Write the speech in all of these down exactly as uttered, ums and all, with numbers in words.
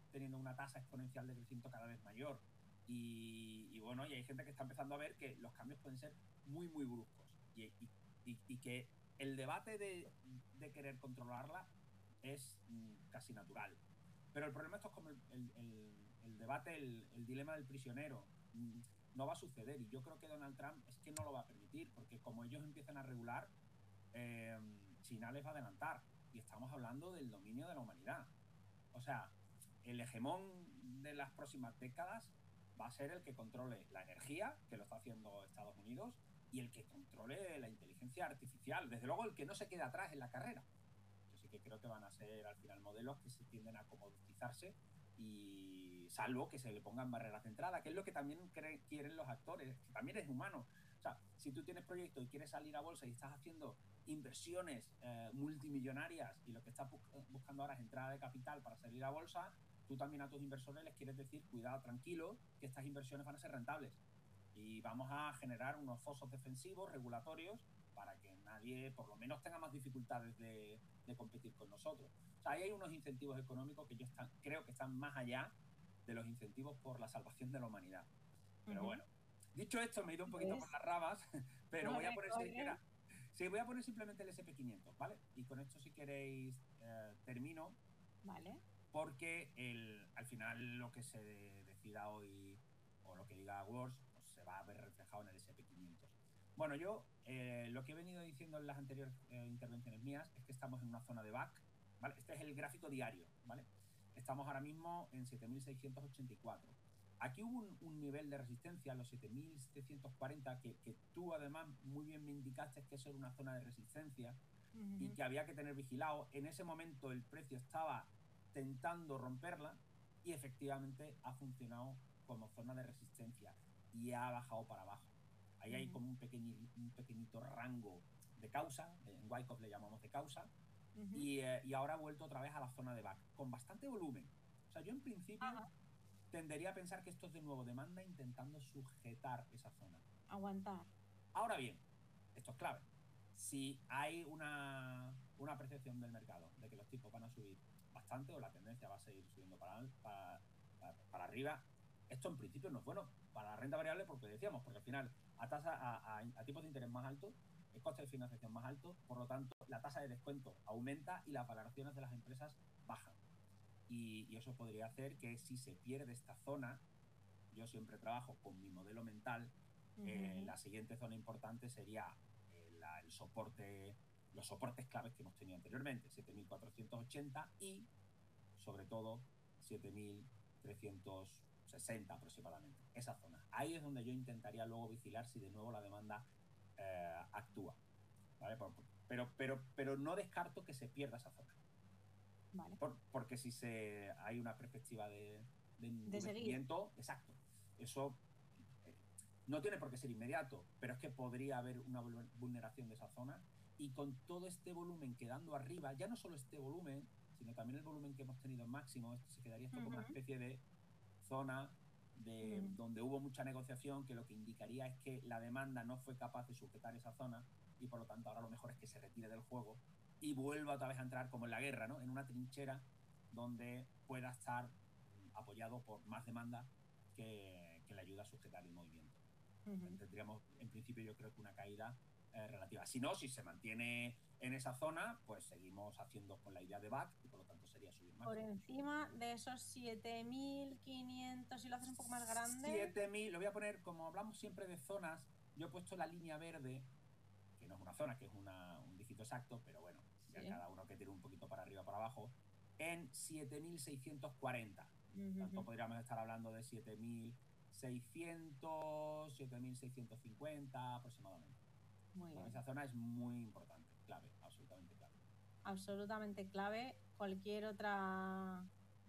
teniendo una tasa exponencial de crecimiento cada vez mayor. Y, y bueno, y hay gente que está empezando a ver que los cambios pueden ser muy, muy bruscos. Y, y, y, y que el debate de, de querer controlarla es mm, casi natural. Pero el problema esto es como el, el, el, el debate, el, el dilema del prisionero. Mm, no va a suceder. Y yo creo que Donald Trump es que no lo va a permitir, porque como ellos empiezan a regular, eh, China les va a adelantar. Y estamos hablando del dominio de la humanidad. O sea, el hegemón de las próximas décadas va a ser el que controle la energía, que lo está haciendo Estados Unidos, y el que controle la inteligencia artificial. Desde luego, el que no se quede atrás en la carrera. Yo sí que creo que van a ser al final modelos que se tienden a comoditizarse, y salvo que se le pongan barreras de entrada, que es lo que también creen, quieren los actores, que también es humano. O sea, si tú tienes proyectos y quieres salir a bolsa y estás haciendo inversiones eh, multimillonarias y lo que estás bu- buscando ahora es entrada de capital para salir a bolsa, tú también a tus inversores les quieres decir, cuidado, tranquilo, que estas inversiones van a ser rentables. Y vamos a generar unos fosos defensivos, regulatorios, para que nadie, por lo menos, tenga más dificultades de, de competir con nosotros. O sea, ahí hay unos incentivos económicos que yo están, creo que están más allá de los incentivos por la salvación de la humanidad. Pero Uh-huh. bueno, dicho esto, me he ido un poquito Pues, por las ramas, pero voy a corre, poner, corre. sí, voy a poner simplemente el ese and pe quinientos, ¿vale? Y con esto, si queréis, eh, termino. Vale. Porque el, al final lo que se decida hoy o lo que diga Wars, pues se va a ver reflejado en el ese and pe quinientos. Bueno, yo eh, lo que he venido diciendo en las anteriores eh, intervenciones mías es que estamos en una zona de back, ¿vale? Este es el gráfico diario, ¿vale? Estamos ahora mismo en siete mil seiscientos ochenta y cuatro. Aquí hubo un, un nivel de resistencia, los siete mil setecientos cuarenta, que, que tú además muy bien me indicaste que eso era una zona de resistencia, uh-huh, y que había que tener vigilado. En ese momento el precio estaba tentando romperla y efectivamente ha funcionado como zona de resistencia y ha bajado para abajo. Ahí uh-huh. hay como un, pequeñi, un pequeñito rango de causa, en Wyckoff le llamamos de causa, uh-huh. y, eh, y ahora ha vuelto otra vez a la zona de back, con bastante volumen. O sea, yo en principio uh-huh. tendería a pensar que esto es de nuevo demanda intentando sujetar esa zona. Aguantar. Ahora bien, esto es clave. Si hay una, una percepción del mercado de que los tipos van a subir bastante o la tendencia va a seguir subiendo para, para, para, para arriba, esto en principio no es bueno para la renta variable, porque decíamos, porque al final a, tasa, a, a, a tipos de interés más altos, el coste de financiación más alto, por lo tanto la tasa de descuento aumenta y las valoraciones de las empresas bajan. Y, y eso podría hacer que si se pierde esta zona, yo siempre trabajo con mi modelo mental, uh-huh. eh, la siguiente zona importante sería eh, la, el soporte, los soportes claves que hemos tenido anteriormente, siete mil cuatrocientos ochenta y sobre todo siete mil trescientos sesenta aproximadamente, esa zona. Ahí es donde yo intentaría luego vigilar si de nuevo la demanda eh, actúa, ¿vale? Pero, pero, pero no descarto que se pierda esa zona. Vale. Por, porque si se, hay una perspectiva de, de endurecimiento, exacto, eso eh, no tiene por qué ser inmediato, pero es que podría haber una vulneración de esa zona, y con todo este volumen quedando arriba, ya no solo este volumen, sino también el volumen que hemos tenido en máximo, esto se quedaría esto uh-huh. como una especie de zona de, uh-huh. donde hubo mucha negociación, que lo que indicaría es que la demanda no fue capaz de sujetar esa zona, y por lo tanto ahora lo mejor es que se retire del juego y vuelva otra vez a entrar como en la guerra, ¿no? En una trinchera donde pueda estar apoyado por más demanda que, que le ayuda a sujetar el movimiento. Uh-huh. Tendríamos, en principio, yo creo que una caída eh, relativa. Si no, si se mantiene en esa zona, pues seguimos haciendo con la idea de back y por lo tanto sería subir más. Por encima de esos siete mil quinientos, si lo haces un poco más grande. siete mil, lo voy a poner, como hablamos siempre de zonas, yo he puesto la línea verde, que no es una zona, que es una, un dígito exacto, pero bueno, ya sí. Cada uno que tire un poquito para arriba o para abajo, en siete mil seiscientos cuarenta. Uh-huh. Tanto podríamos estar hablando de siete mil seiscientos, siete mil seiscientos cincuenta aproximadamente. Muy bien. Esa zona es muy importante, clave, absolutamente clave. Absolutamente clave. Cualquier otra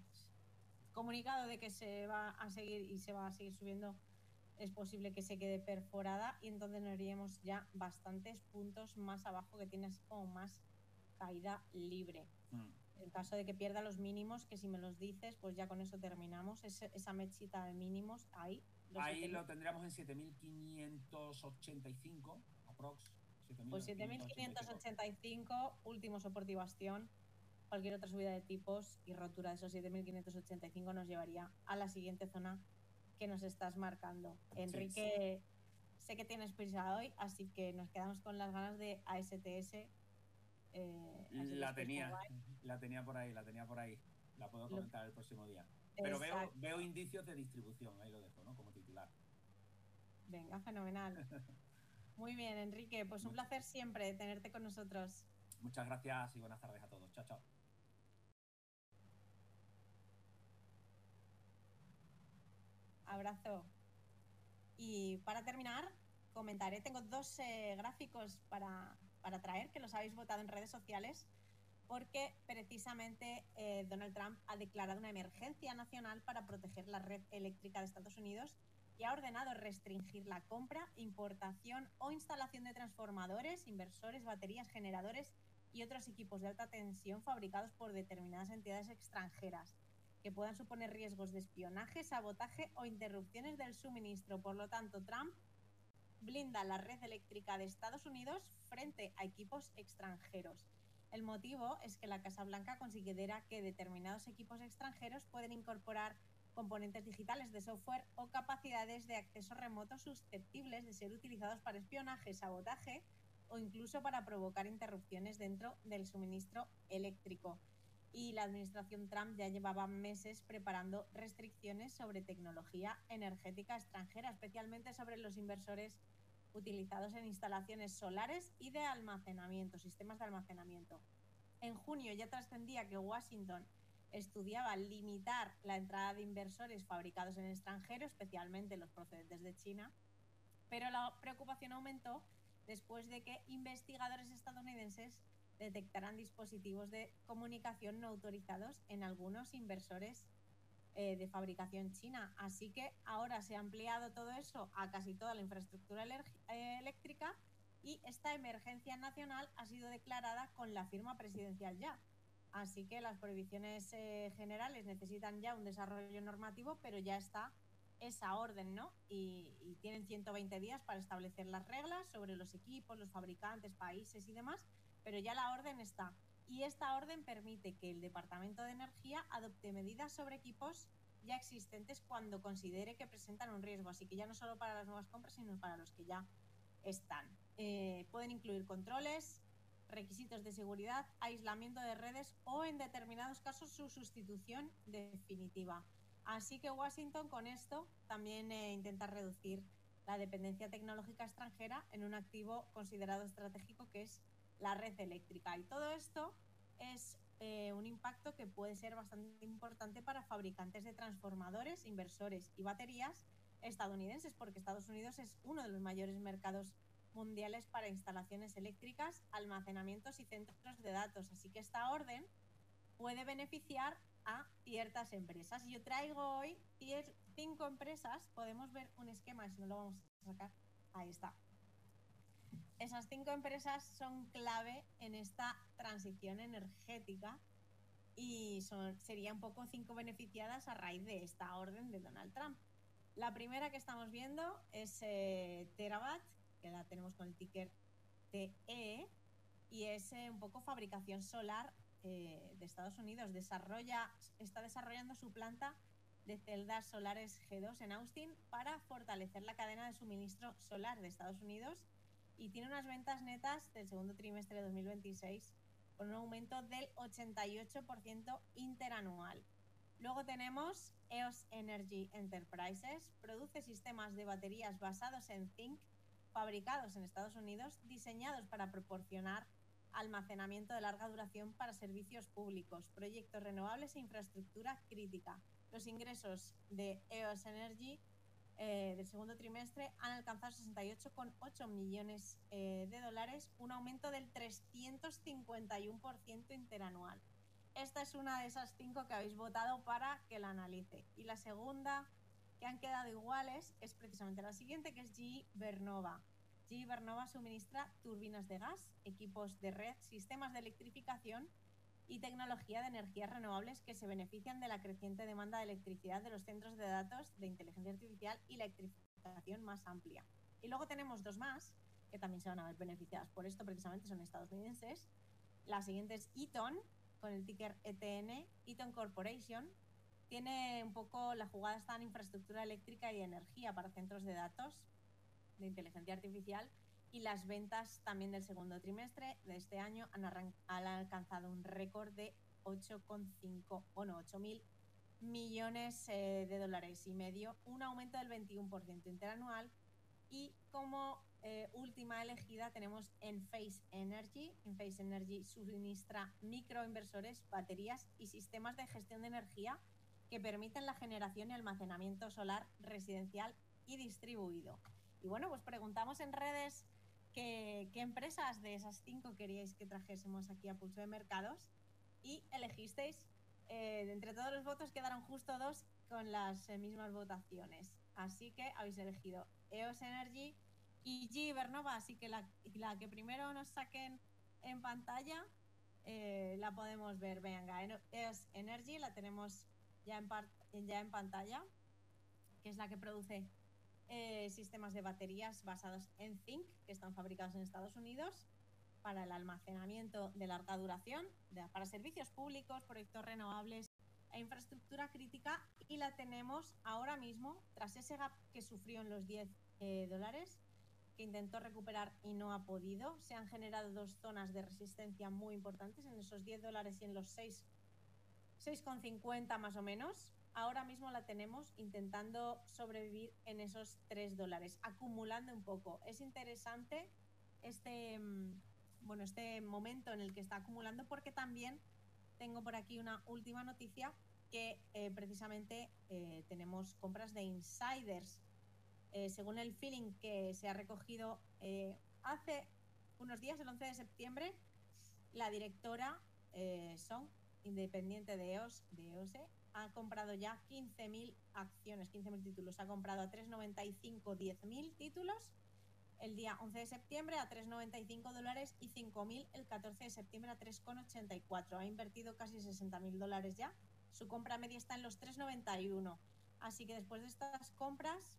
comunicado de que se va a seguir y se va a seguir subiendo, es posible que se quede perforada, y entonces nos iríamos ya bastantes puntos más abajo, que tienes como más caída libre. Mm. En caso de que pierda los mínimos, que si me los dices, pues ya con eso terminamos. Es, esa mechita de mínimos, ahí. Ahí siete mil lo tendríamos en siete mil quinientos ochenta y cinco, aprox. Pues siete mil quinientos ochenta y cinco, último soporte y bastión. cualquier otra subida de tipos y rotura de esos siete mil quinientos ochenta y cinco nos llevaría a la siguiente zona que nos estás marcando. Enrique, sí. Sé que tienes prisa hoy, así que nos quedamos con las ganas de A S T S. Eh, la tenía, la tenía por ahí, la tenía por ahí. La puedo comentar lo... el próximo día. Pero veo, veo indicios de distribución, ahí lo dejo, ¿no? Como titular. Venga, fenomenal. Muy bien, Enrique, pues un placer siempre tenerte con nosotros. Muchas gracias y buenas tardes a todos. Chao, chao. Abrazo. Y para terminar, comentaré, tengo dos eh, gráficos para, para traer, que los habéis votado en redes sociales, porque precisamente eh, Donald Trump ha declarado una emergencia nacional para proteger la red eléctrica de Estados Unidos y ha ordenado restringir la compra, importación o instalación de transformadores, inversores, baterías, generadores y otros equipos de alta tensión fabricados por determinadas entidades extranjeras que puedan suponer riesgos de espionaje, sabotaje o interrupciones del suministro. Por lo tanto, Trump blinda la red eléctrica de Estados Unidos frente a equipos extranjeros. El motivo es que la Casa Blanca considera que determinados equipos extranjeros pueden incorporar componentes digitales de software o capacidades de acceso remoto susceptibles de ser utilizados para espionaje, sabotaje o incluso para provocar interrupciones dentro del suministro eléctrico. Y la administración Trump ya llevaba meses preparando restricciones sobre tecnología energética extranjera, especialmente sobre los inversores utilizados en instalaciones solares y de almacenamiento, sistemas de almacenamiento. En junio ya trascendía que Washington estudiaba limitar la entrada de inversores fabricados en el extranjero, especialmente los procedentes de China, pero la preocupación aumentó después de que investigadores estadounidenses detectarán dispositivos de comunicación no autorizados en algunos inversores eh, de fabricación china. Así que ahora se ha ampliado todo eso a casi toda la infraestructura eh, eléctrica y esta emergencia nacional ha sido declarada con la firma presidencial ya. Así que las prohibiciones eh, generales necesitan ya un desarrollo normativo, pero ya está esa orden, ¿no? Y, y tienen ciento veinte días para establecer las reglas sobre los equipos, los fabricantes, países y demás, pero ya la orden está. Y esta orden permite que el Departamento de Energía adopte medidas sobre equipos ya existentes cuando considere que presentan un riesgo. Así que ya no solo para las nuevas compras, sino para los que ya están. Eh, pueden incluir controles, requisitos de seguridad, aislamiento de redes o, en determinados casos, su sustitución definitiva. Así que Washington con esto también eh, intenta reducir la dependencia tecnológica extranjera en un activo considerado estratégico que es la red eléctrica. Y todo esto es eh, un impacto que puede ser bastante importante para fabricantes de transformadores, inversores y baterías estadounidenses, porque Estados Unidos es uno de los mayores mercados mundiales para instalaciones eléctricas, almacenamientos y centros de datos. Así que esta orden puede beneficiar a ciertas empresas. Yo traigo hoy cinco empresas, podemos ver un esquema, si no lo vamos a sacar, ahí está. Esas cinco empresas son clave en esta transición energética y son, serían un poco cinco beneficiadas a raíz de esta orden de Donald Trump. La primera que estamos viendo es eh, Terabat, que la tenemos con el ticker T E, y es eh, un poco fabricación solar eh, de Estados Unidos. Desarrolla, está desarrollando su planta de celdas solares G dos en Austin para fortalecer la cadena de suministro solar de Estados Unidos y tiene unas ventas netas del segundo trimestre de dos mil veintiséis con un aumento del ochenta y ocho por ciento interanual. Luego tenemos E O S Energy Enterprises, produce sistemas de baterías basados en zinc fabricados en Estados Unidos, diseñados para proporcionar almacenamiento de larga duración para servicios públicos, proyectos renovables e infraestructura crítica. Los ingresos de E O S Energy eh, del segundo trimestre han alcanzado sesenta y ocho coma ocho millones eh, de dólares, un aumento del trescientos cincuenta y uno por ciento interanual. Esta es una de esas cinco que habéis votado para que la analice. Y la segunda, que han quedado iguales, es precisamente la siguiente, que es G E Vernova. G E Vernova suministra turbinas de gas, equipos de red, sistemas de electrificación y tecnología de energías renovables que se benefician de la creciente demanda de electricidad de los centros de datos de inteligencia artificial y la electrificación más amplia. Y luego tenemos dos más, que también se van a ver beneficiadas por esto, precisamente son estadounidenses. La siguiente es Eaton, con el ticker E T N, Eaton Corporation, tiene un poco, la jugada está en infraestructura eléctrica y energía para centros de datos de inteligencia artificial, y las ventas también del segundo trimestre de este año han, arran- han alcanzado un récord de ocho coma cinco, bueno, ocho mil millones eh, de dólares y medio, un aumento del veintiuno por ciento interanual. Y como eh, última elegida tenemos Enphase Energy. Enphase Energy suministra microinversores, baterías y sistemas de gestión de energía que permiten la generación y almacenamiento solar residencial y distribuido. Y bueno, pues preguntamos en redes qué, qué empresas de esas cinco queríais que trajésemos aquí a Pulso de Mercados, y elegisteis, eh, de entre todos los votos quedaron justo dos con las eh, mismas votaciones. Así que habéis elegido E O S Energy y G E Vernova, así que la, la que primero nos saquen en pantalla eh, la podemos ver. Venga, E O S Energy la tenemos ya en, par, ya en pantalla, que es la que produce eh, sistemas de baterías basados en zinc, que están fabricados en Estados Unidos para el almacenamiento de larga duración, de, para servicios públicos, proyectos renovables e infraestructura crítica, y la tenemos ahora mismo, tras ese gap que sufrió en los diez eh, dólares, que intentó recuperar y no ha podido. Se han generado dos zonas de resistencia muy importantes en esos diez dólares y en los seis coma cincuenta más o menos. Ahora mismo la tenemos intentando sobrevivir en esos tres dólares, acumulando un poco. Es interesante este, bueno, este momento en el que está acumulando, porque también tengo por aquí una última noticia que eh, precisamente eh, tenemos compras de insiders. Eh, según el feeling que se ha recogido eh, hace unos días, el once de septiembre, la directora eh, Song, independiente de E O S, de E O S, ha comprado ya quince mil acciones, quince mil títulos. Ha comprado a tres noventa y cinco diez mil títulos el día once de septiembre a tres noventa y cinco dólares y cinco mil el catorce de septiembre a tres ochenta y cuatro. Ha invertido casi sesenta mil dólares ya. Su compra media está en los tres noventa y uno. Así que después de estas compras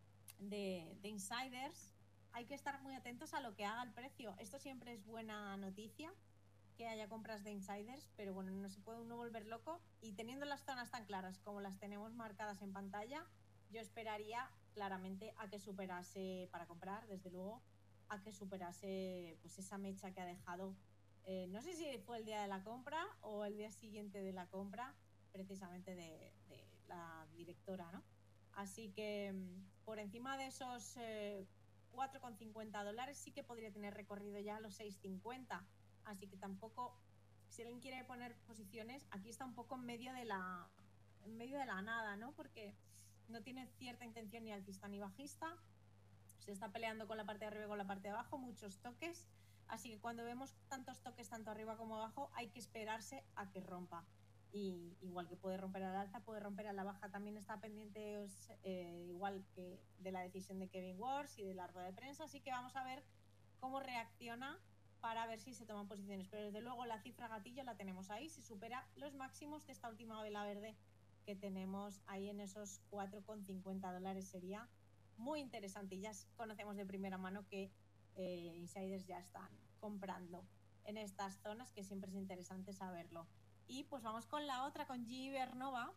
de, de insiders, hay que estar muy atentos a lo que haga el precio. Esto siempre es buena noticia, que haya compras de insiders, pero bueno, no se puede uno volver loco, y teniendo las zonas tan claras como las tenemos marcadas en pantalla, yo esperaría claramente a que superase, para comprar, desde luego, a que superase pues esa mecha que ha dejado, eh, no sé si fue el día de la compra o el día siguiente de la compra, precisamente de, de la directora, ¿no? Así que por encima de esos eh, cuatro coma cincuenta dólares sí que podría tener recorrido ya a los seis cincuenta. Así que tampoco, si alguien quiere poner posiciones, aquí está un poco en medio de la, en medio de la nada, ¿no? Porque no tiene cierta intención ni alcista ni bajista, se está peleando con la parte de arriba y con la parte de abajo, muchos toques, así que cuando vemos tantos toques tanto arriba como abajo hay que esperarse a que rompa. Y igual que puede romper al alza, puede romper a la baja. También está pendiente, eh, igual que de la decisión de Kevin Wars y de la rueda de prensa, así que vamos a ver cómo reacciona para ver si se toman posiciones. Pero desde luego la cifra gatillo la tenemos ahí, si supera los máximos de esta última vela verde que tenemos ahí en esos cuatro coma cincuenta dólares, sería muy interesante. Y ya conocemos de primera mano que eh, insiders ya están comprando en estas zonas, que siempre es interesante saberlo. Y pues vamos con la otra, con G E Vernova,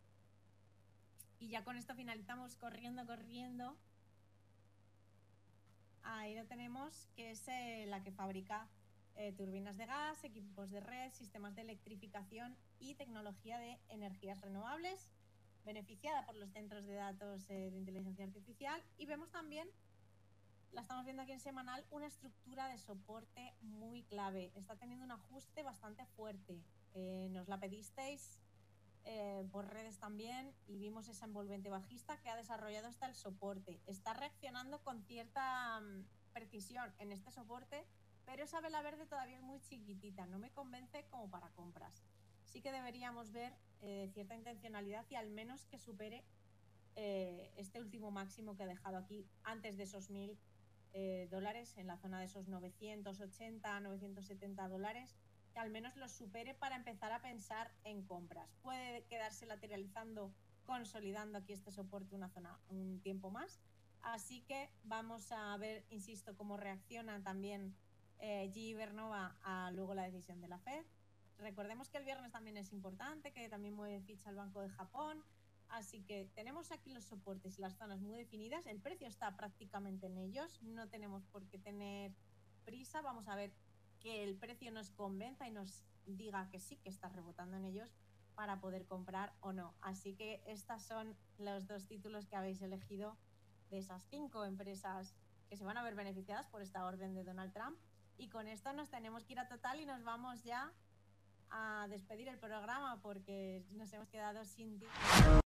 y ya con esto finalizamos corriendo, corriendo. Ahí lo tenemos, que es eh, la que fabrica eh, turbinas de gas, equipos de red, sistemas de electrificación y tecnología de energías renovables, beneficiada por los centros de datos eh, de inteligencia artificial. Y vemos también, la estamos viendo aquí en semanal, una estructura de soporte muy clave. Está teniendo un ajuste bastante fuerte. Eh, nos la pedisteis eh, por redes también, y vimos esa envolvente bajista que ha desarrollado hasta el soporte. Está reaccionando con cierta um, precisión en este soporte, pero esa vela verde todavía es muy chiquitita, no me convence como para compras. Sí que deberíamos ver eh, cierta intencionalidad y al menos que supere eh, este último máximo que ha dejado aquí antes de esos mil eh, dólares, en la zona de esos novecientos ochenta, novecientos setenta dólares, que al menos los supere para empezar a pensar en compras. Puede quedarse lateralizando, consolidando aquí este soporte una zona, un tiempo más. Así que vamos a ver, insisto, cómo reacciona también eh, G E Vernova a luego la decisión de la Fed. recordemos que el viernes también es importante, que también mueve ficha el Banco de Japón. Así que tenemos aquí los soportes y las zonas muy definidas. El precio está prácticamente en ellos. No tenemos por qué tener prisa. Vamos a ver que el precio nos convenza y nos diga que sí, que está rebotando en ellos para poder comprar o no. Así que estos son los dos títulos que habéis elegido de esas cinco empresas que se van a ver beneficiadas por esta orden de Donald Trump. Y con esto nos tenemos que ir a Total y nos vamos ya a despedir el programa porque nos hemos quedado sin tiempo.